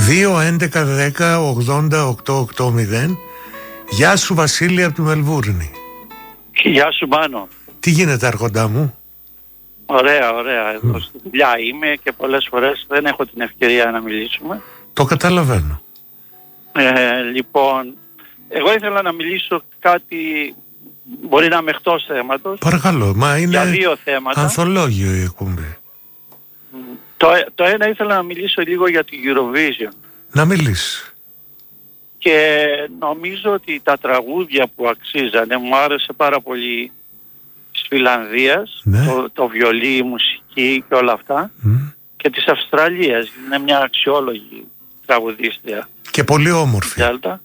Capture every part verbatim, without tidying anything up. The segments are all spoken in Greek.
δύο έντεκα δέκα ογδόντα οκτώ ογδόντα. Γεια σου Βασίλη από τη Μελβούρνη. Γεια σου Μάνο. Τι γίνεται αρχοντά μου? Ωραία, ωραία. Εδώ στη δουλειά είμαι και πολλές φορές δεν έχω την ευκαιρία να μιλήσουμε. Το καταλαβαίνω. Ε, λοιπόν, εγώ ήθελα να μιλήσω κάτι, μπορεί να είμαι εκτός θέματος. Παρακαλώ, μα είναι για δύο θέματα. ανθολόγιο η εκπομπή. Το, το ένα ήθελα να μιλήσω λίγο για την Eurovision. Να μιλήσεις. Και νομίζω ότι τα τραγούδια που αξίζανε, μου άρεσε πάρα πολύ της Φιλανδίας, ναι. το, το βιολί, η μουσική και όλα αυτά, Mm. και της Αυστραλίας, είναι μια αξιόλογη τραγουδίστρια. Και πολύ όμορφη. Delta.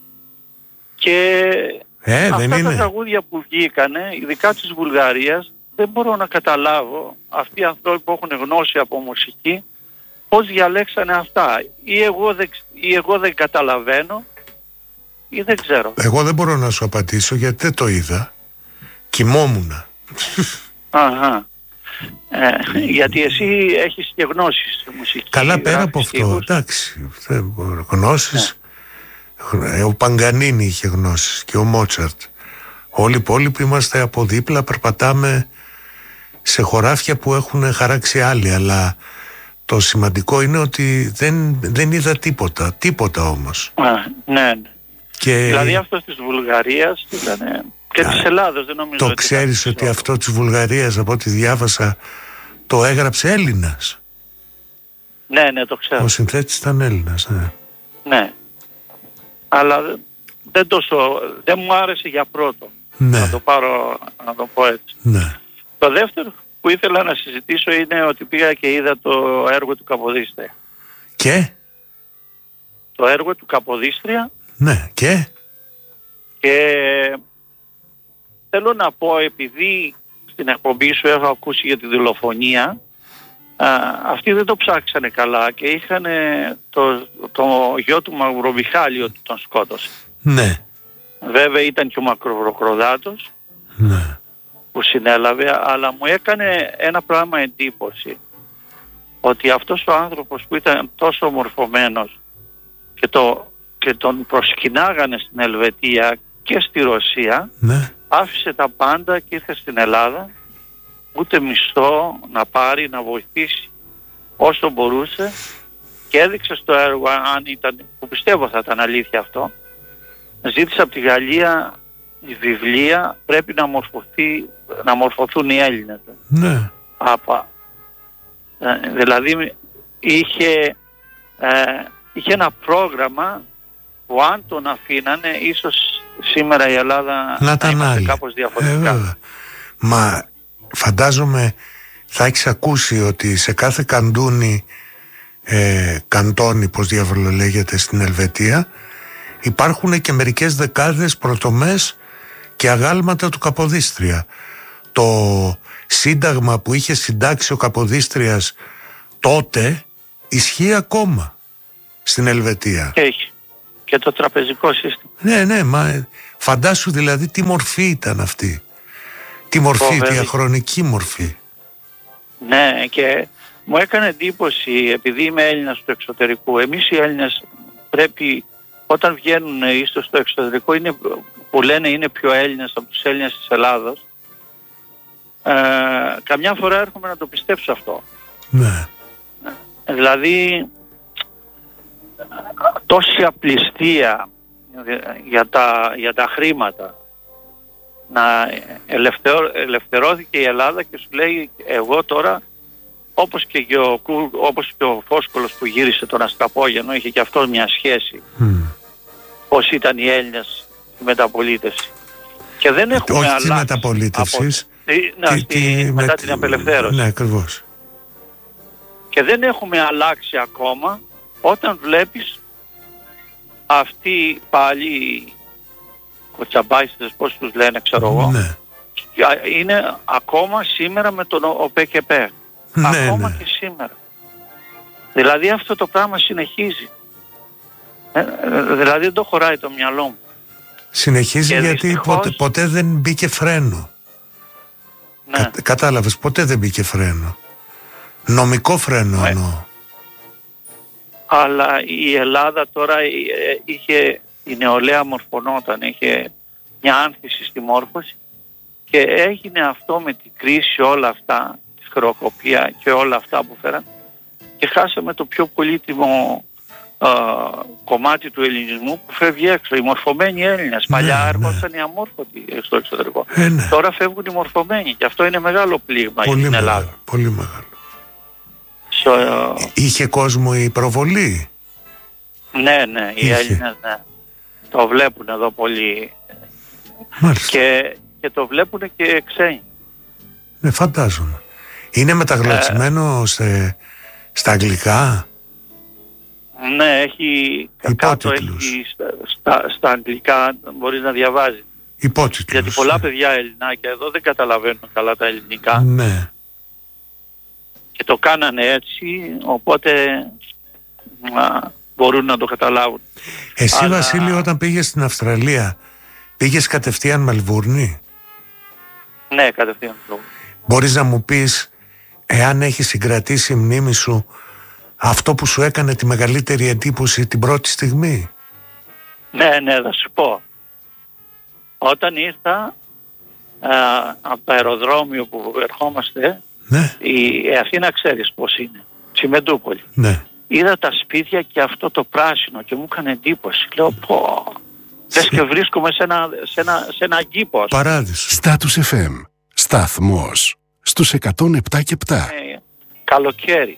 Και ε, αυτά δεν τα είναι. τραγούδια που βγήκανε, ειδικά της Βουλγαρίας, δεν μπορώ να καταλάβω αυτοί οι άνθρωποι που έχουν γνώση από μουσική πώς διαλέξανε αυτά. Ή εγώ δεν, ή εγώ δεν καταλαβαίνω ή δεν ξέρω. Εγώ δεν μπορώ να σου απαντήσω γιατί δεν το είδα. Κοιμόμουνα. Αχα. Ε, γιατί εσύ έχεις και γνώσεις στη μουσική. Καλά, πέρα από αυτό, στίχους. εντάξει, γνώσεις. Ναι. Ο Παγκανίνη είχε γνώσεις και ο Μότσαρτ. Όλοι οι υπόλοιποι είμαστε από δίπλα, περπατάμε σε χωράφια που έχουν χαράξει άλλοι, αλλά το σημαντικό είναι ότι δεν, δεν είδα τίποτα, τίποτα όμως. Α, ναι. Και... δηλαδή αυτό της Βουλγαρίας ήταν και της Ελλάδος, δεν νομίζω. Το ότι ξέρεις ότι αυτό της Βουλγαρίας, από ό,τι διάβασα, το έγραψε Έλληνας. Ναι, ναι, το ξέρω. Ο συνθέτης ήταν Έλληνας, ναι. Ναι. Αλλά δεν, τόσο, δεν μου άρεσε για πρώτο. Ναι. Να το πάρω, να το πω έτσι. Ναι. Το δεύτερο που ήθελα να συζητήσω είναι ότι πήγα και είδα το έργο του Καποδίστρια. Και? Το έργο του Καποδίστρια. Ναι, και? Και θέλω να πω, επειδή στην εκπομπή σου έχω ακούσει για τη δολοφονία, α, αυτοί δεν το ψάξανε καλά και είχαν το, το γιο του Μαυρομιχάλη ότι τον σκότωσε. Ναι. Βέβαια ήταν και ο Μακροβροκροδάτος, ναι. που συνέλαβε, αλλά μου έκανε ένα πράγμα εντύπωση, ότι αυτός ο άνθρωπος που ήταν τόσο μορφωμένος και, το, και τον προσκυνάγανε στην Ελβετία και στη Ρωσία, ναι. άφησε τα πάντα και ήρθε στην Ελλάδα, ούτε μισθό να πάρει, να βοηθήσει όσο μπορούσε, και έδειξε στο έργο, αν ήταν, που πιστεύω θα ήταν αλήθεια αυτό, ζήτησε από τη Γαλλία η βιβλία «Πρέπει να, μορφωθεί, να μορφωθούν οι Έλληνες». Ναι. Απα, ε, δηλαδή είχε, ε, είχε ένα πρόγραμμα που αν τον αφήνανε ίσως σήμερα η Ελλάδα να ήταν άλλη. Κάπως διαφορετικά. Ε, Μα φαντάζομαι θα έχεις ακούσει ότι σε κάθε καντούνι, ε, καντόνι πως διάβολο λέγεται στην Ελβετία, υπάρχουν και μερικές δεκάδες πρωτομές και αγάλματα του Καποδίστρια. Το σύνταγμα που είχε συντάξει ο Καποδίστριας τότε ισχύει ακόμα στην Ελβετία. Και έχει και το τραπεζικό σύστημα. Ναι, ναι, μα φαντάσου δηλαδή τι μορφή ήταν αυτή. Τι μορφή, oh, τι αχρονική μορφή. Ναι, και μου έκανε εντύπωση, επειδή είμαι Έλληνας του εξωτερικού, εμείς οι Έλληνες πρέπει, όταν βγαίνουν ίσως στο εξωτερικό, είναι, που λένε είναι πιο Έλληνες από τους Έλληνες της Ελλάδος, ε, καμιά φορά έρχομαι να το πιστέψω αυτό. Ναι. Δηλαδή τόση απληστία για τα, για τα χρήματα, να ελευθερώ, ελευθερώθηκε η Ελλάδα και σου λέει εγώ τώρα, όπως και, ο, όπως και ο Φόσκολος που γύρισε τον Ασταπόγενο, είχε και αυτό μια σχέση mm. πώς ήταν οι Έλληνες στη μεταπολίτευση. Και δεν έχουμε όχι αλλάξει. Όχι τη μεταπολίτευσης. Από, τι, τι, μετά με, την απελευθέρωση. Ναι, ακριβώς. Και δεν έχουμε αλλάξει ακόμα όταν βλέπεις αυτοί πάλι κοτσαμπάιστες, πώς τους λένε, ξέρω εγώ, ναι. είναι ακόμα σήμερα με τον ΟΠΕΚΕΠΕ. Ναι, ακόμα ναι. και σήμερα. Δηλαδή αυτό το πράγμα συνεχίζει. Ε, δηλαδή δεν το χωράει το μυαλό μου. Συνεχίζει και γιατί δυστυχώς... ποτέ, ποτέ δεν μπήκε φρένο. Ναι. Κα, κατάλαβες, ποτέ δεν μπήκε φρένο. Νομικό φρένο ναι. εννοώ. αλλά η Ελλάδα τώρα είχε, η νεολαία μορφωνόταν, είχε μια άνθηση στη μόρφωση και έγινε αυτό με την κρίση, όλα αυτά, τη χρεοκοπία και όλα αυτά που φέραν, και χάσαμε το πιο πολύτιμο α, κομμάτι του ελληνισμού που φεύγει έξω. Οι μορφωμένοι Έλληνες. Ναι, παλιά έρχονταν ναι. οι αμόρφωτοι στο εξωτερικό. Ε, ναι. Τώρα φεύγουν οι μορφωμένοι και αυτό είναι μεγάλο πλήγμα πολύ για την Ελλάδα. Μεγάλο, πολύ μεγάλο. So, είχε κόσμο η προβολή? Ναι, ναι, οι Έλληνες ναι. το βλέπουν εδώ πολύ. Και, και το βλέπουν και ξένοι. Ναι, φαντάζομαι. Είναι μεταγλωτσμένο ε, σε, στα αγγλικά? Ναι, έχει κάτω, έχει στα, στα, στα αγγλικά μπορείς να διαβάζεις. Υπότιτλους. Γιατί πολλά παιδιά Ελληνάκια εδώ δεν καταλαβαίνουν καλά τα ελληνικά. Ναι. Και το κάνανε έτσι, οπότε α, μπορούν να το καταλάβουν. Εσύ Αλλά... Βασίλη, όταν πήγες στην Αυστραλία, πήγες κατευθείαν Μελβούρνη? Ναι, κατευθείαν Μελβούρνη. Μπορείς να μου πεις, εάν έχει συγκρατήσει η μνήμη σου, αυτό που σου έκανε τη μεγαλύτερη εντύπωση την πρώτη στιγμή? Ναι, ναι, θα σου πω. Όταν ήρθα α, από το αεροδρόμιο που ερχόμαστε, ναι. η Αθήνα ξέρεις πώς είναι, Τσιμεντούπολη. Ναι. Είδα τα σπίτια και αυτό το πράσινο και μου έκανε εντύπωση. Λέω πω, δες και βρίσκομαι σε ένα, σε ένα, σε ένα κήπο. Παράδεισο. Status εφ εμ, σταθμός στους εκατόν επτά και επτά. Ε, καλοκαίρι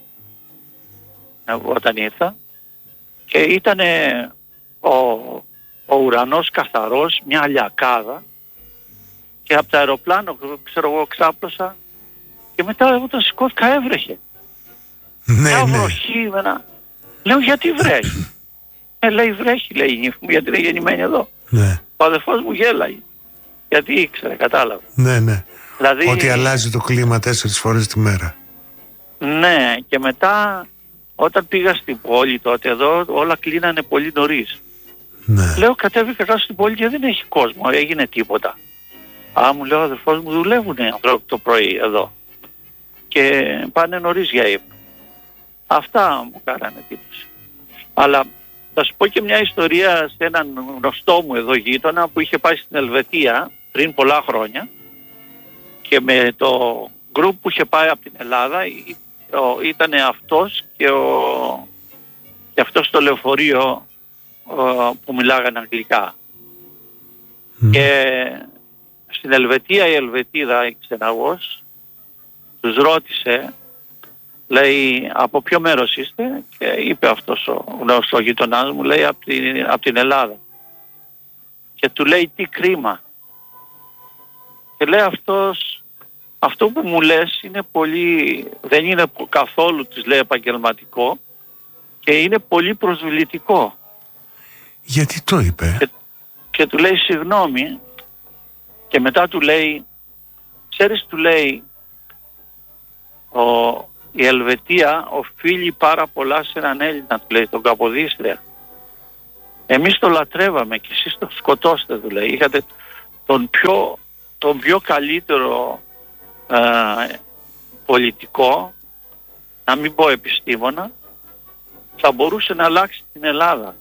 όταν ήρθα και ήταν ο, ο ουρανός καθαρός, μια λιακάδα, και από το αεροπλάνο ξέρω εγώ ξάπλωσα και μετά όταν σηκώθηκα έβρεχε. Ναι, μια ναι. βροχή με ένα... Λέω γιατί βρέχει? ε, λέει βρέχει, λέει η νύφη μου, γιατί είναι γεννημένη εδώ. Ναι. Ο αδερφός μου γέλαγε γιατί ήξερε, κατάλαβε. Ναι, ναι. Δηλαδή... ότι αλλάζει το κλίμα τέσσερις φορές τη μέρα. Ναι, και μετά όταν πήγα στην πόλη τότε εδώ όλα κλείνανε πολύ νωρίς. Ναι. Λέω κατέβηκα κάτω στην πόλη και δεν έχει κόσμο, έγινε τίποτα. Α, μου λέει ο αδερφός μου, δουλεύουν το πρωί εδώ και πάνε νωρίς για ύπνο. Αυτά μου κάνανε εντύπωση. Αλλά θα σου πω και μια ιστορία σε έναν γνωστό μου εδώ γείτονα που είχε πάει στην Ελβετία πριν πολλά χρόνια και με το γκρουπ που είχε πάει από την Ελλάδα ήταν αυτός και, ο, και αυτός στο λεωφορείο ο, που μιλάγανε αγγλικά. Mm. Και στην Ελβετία η Ελβετίδα, η ξεναγός, τους ρώτησε, λέει, από ποιο μέρος είστε? Και είπε αυτός ο γνωστός γειτονάς μου, λέει, από την, από την Ελλάδα. Και του λέει, τι κρίμα. Και λέει αυτός, αυτό που μου λες είναι πολύ, δεν είναι καθόλου, της λέει, επαγγελματικό και είναι πολύ προσβλητικό. Γιατί το είπε? Και, και του λέει συγγνώμη και μετά του λέει, ξέρεις, του λέει, ο, η Ελβετία οφείλει πάρα πολλά σε έναν Έλληνα, του λέει, τον Καποδίστρια. Εμείς το λατρεύαμε και εσείς το σκοτώστε, του λέει. Είχατε τον πιο, τον πιο καλύτερο ε, πολιτικό, να μην πω επιστήμονα, θα μπορούσε να αλλάξει την Ελλάδα.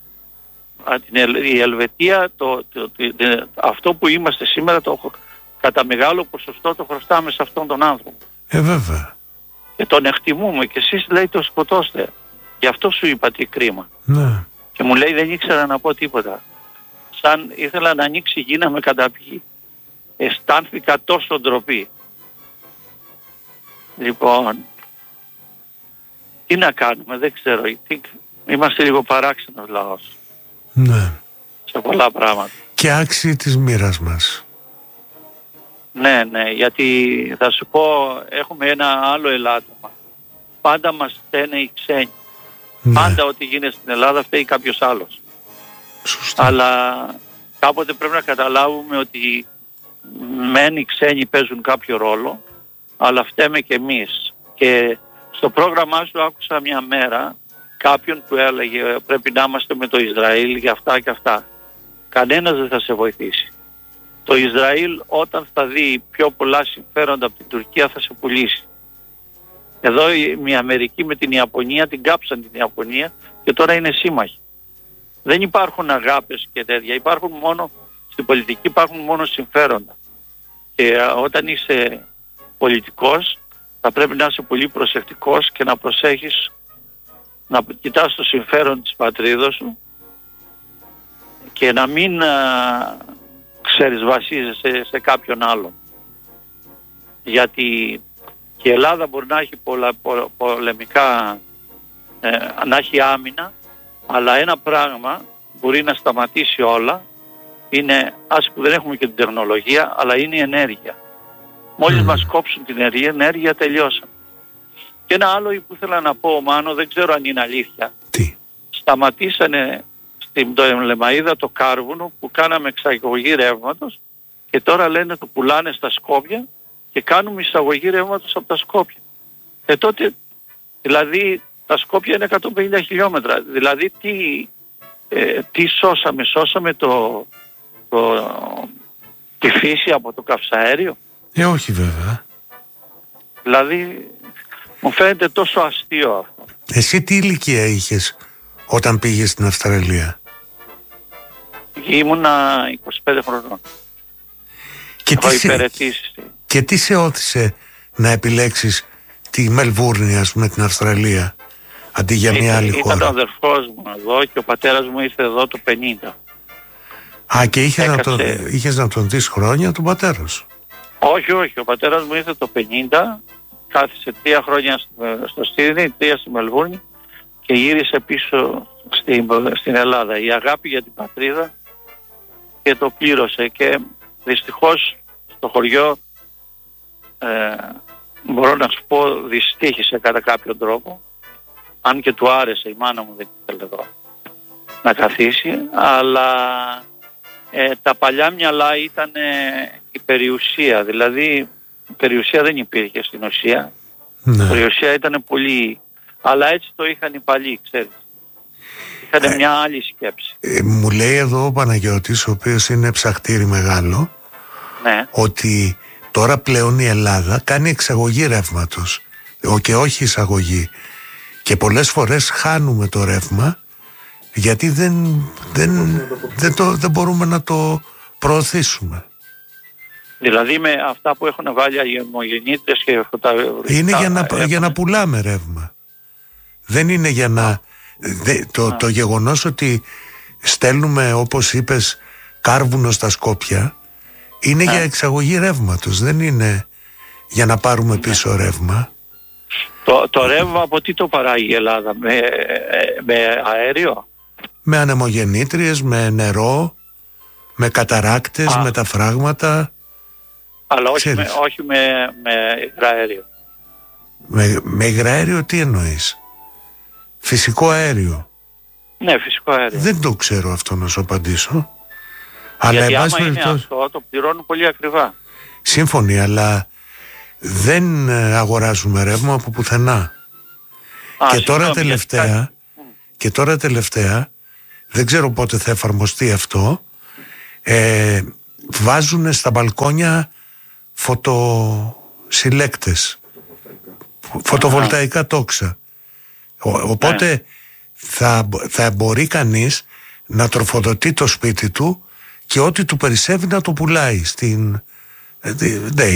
Η Ελβετία, το, το, το, το, αυτό που είμαστε σήμερα, το, κατά μεγάλο ποσοστό το χρωστάμε σε αυτόν τον άνθρωπο. Ε, βέβαια. Και τον εκτιμούμε και εσείς, λέει, το σκοτώστε. Γι' αυτό σου είπα τι κρίμα. Ναι. Και μου λέει δεν ήξερα να πω τίποτα. Σαν ήθελα να ανοίξει η γη να με καταπιεί. Αισθάνθηκα τόσο ντροπή. Λοιπόν, τι να κάνουμε, δεν ξέρω. Τι, είμαστε λίγο παράξενος λαός. Ναι. Σε πολλά πράγματα. Και άξιοι της μοίρας μας. Ναι, ναι, γιατί θα σου πω, έχουμε ένα άλλο ελάττωμα. Πάντα μας φταίνε οι ξένοι. Ναι. Πάντα ό,τι γίνεται στην Ελλάδα φταίει κάποιος άλλος. Σωστά. Αλλά κάποτε πρέπει να καταλάβουμε ότι μεν οι ξένοι παίζουν κάποιο ρόλο, αλλά φταίμε και εμείς. Και στο πρόγραμμά σου άκουσα μια μέρα κάποιον που έλεγε πρέπει να είμαστε με το Ισραήλ για αυτά και αυτά. Κανένας δεν θα σε βοηθήσει. Το Ισραήλ όταν θα δει πιο πολλά συμφέροντα από την Τουρκία θα σε πουλήσει. Εδώ η Αμερική με την Ιαπωνία την κάψαν την Ιαπωνία και τώρα είναι σύμμαχοι. Δεν υπάρχουν αγάπες και τέτοια. Υπάρχουν μόνο, στην πολιτική υπάρχουν μόνο συμφέροντα. Και όταν είσαι πολιτικός θα πρέπει να είσαι πολύ προσεκτικός και να προσέχεις να κοιτάς το συμφέρον της πατρίδος σου και να μην α, ξέρεις βασίζεσαι σε κάποιον άλλον. Γιατί και η Ελλάδα μπορεί να έχει πολλα, πο, πολεμικά, ε, να έχει άμυνα, αλλά ένα πράγμα μπορεί να σταματήσει όλα, είναι, ας που δεν έχουμε και την τεχνολογία, αλλά είναι η ενέργεια. Μόλις mm. μας κόψουν την ενέργεια, ενέργεια τελειώσαμε. Και ένα άλλο που ήθελα να πω, Μάνο, δεν ξέρω αν είναι αλήθεια. Τι? Σταματήσανε στην Λεμαΐδα το κάρβουνο που κάναμε εξαγωγή ρεύματος και τώρα λένε το πουλάνε στα Σκόπια και κάνουμε εισαγωγή ρεύματος από τα Σκόπια. Ε τότε, δηλαδή τα Σκόπια είναι εκατόν πενήντα χιλιόμετρα. Δηλαδή τι, ε, τι σώσαμε, σώσαμε το, το, τη φύση από το καυσαέριο. Ε όχι βέβαια. Δηλαδή μου φαίνεται τόσο αστείο αυτό. Εσύ τι ηλικία είχες όταν πήγες στην Αυστραλία? Ήμουνα είκοσι πέντε χρονών. Και τι, σε... σε... και τι σε όθησε να επιλέξεις τη Μελβούρνη, ας πούμε, την Αυστραλία, αντί για μια άλλη ήταν χώρα? Ήταν ο αδερφός μου εδώ και ο πατέρας μου ήρθε εδώ το πενήντα. Α, και είχες, Έκατσε... να, τον, είχες να τον δεις χρόνια τον πατέρα σου? Όχι, όχι. Ο πατέρας μου ήρθε το πενήντα, κάθισε τρία χρόνια στο, στο Σίδνεϊ, τρία στη Μελβούρνη και γύρισε πίσω στην, στην Ελλάδα. Η αγάπη για την πατρίδα και το πλήρωσε και δυστυχώς στο χωριό ε, μπορώ να σου πω δυστύχησε κατά κάποιον τρόπο, αν και του άρεσε, η μάνα μου δεν ήθελε εδώ να καθίσει, αλλά ε, τα παλιά μυαλά ήταν ε, η περιουσία, δηλαδή η περιουσία δεν υπήρχε στην ουσία, ναι. Η περιουσία ήταν πολύ, αλλά έτσι το είχαν οι παλιοί, ξέρεις. Είχαν ε, μια άλλη σκέψη. Ε, μου λέει εδώ ο Παναγιώτης, ο οποίος είναι ψαχτήρι μεγάλο, ναι. ότι τώρα πλέον η Ελλάδα κάνει εξαγωγή ρεύματος και όχι εισαγωγή. Και πολλές φορές χάνουμε το ρεύμα γιατί δεν, δεν, δεν, το, δεν μπορούμε να το προωθήσουμε. Δηλαδή με αυτά που έχουν βάλει αγιομογεννήτρες και φωτοβολταϊκά. Είναι για να, έχουν... για να πουλάμε ρεύμα. Δεν είναι για να... Δε, το, το γεγονός ότι στέλνουμε, όπως είπες, κάρβουνο στα Σκόπια είναι για εξαγωγή ρεύματος. Δεν είναι για να πάρουμε πίσω ρεύμα. Το, το ρεύμα από τι το παράγει η Ελλάδα? Με, με αέριο? Με ανεμογεννήτριες, με νερό, με καταράκτες, Α. με τα φράγματα. Αλλά όχι, με, όχι με, με υγραέριο. Με, με υγραέριο τι εννοείς? Φυσικό αέριο? Ναι, φυσικό αέριο. Δεν το ξέρω αυτό να σου απαντήσω. Γιατί αλλά άμα είναι περιπτώσει... αυτό το πληρώνουν πολύ ακριβά. Σύμφωνοι, αλλά δεν αγοράζουμε ρεύμα από πουθενά. Α, και, τώρα τελευταία, γιατί... και τώρα τελευταία δεν ξέρω πότε θα εφαρμοστεί αυτό, ε, βάζουν στα μπαλκόνια φωτοσυλλέκτες, φωτοβολταϊκά τόξα. Ο, οπότε ναι. θα, θα μπορεί κανείς να τροφοδοτεί το σπίτι του και ό,τι του περισσεύει να το πουλάει στην... Ναι,